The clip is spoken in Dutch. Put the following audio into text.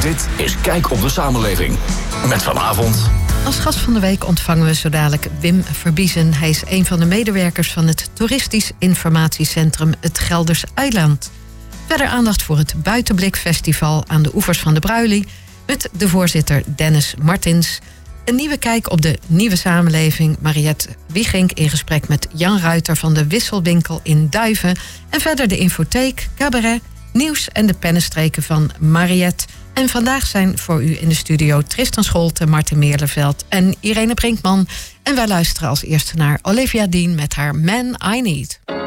Dit is Kijk op de Samenleving. Met vanavond... Als gast van de week ontvangen we zo dadelijk Wim Verbiezen. Hij is een van de medewerkers van het toeristisch informatiecentrum Het Gelders Eiland. Verder aandacht voor het Buitenblik-festival aan de oevers van de Bruilie... met de voorzitter Dennis Martins. Een nieuwe kijk op de nieuwe samenleving. Mariette Wiegink in gesprek met Jan Ruiter van de Wisselwinkel in Duiven. En verder de infotheek, cabaret, nieuws en de pennenstreken van Mariette. En vandaag zijn voor u in de studio Tristan Scholte, Martin Meerleveld en Irene Brinkman. En wij luisteren als eerste naar Olivia Dean met haar Man I Need.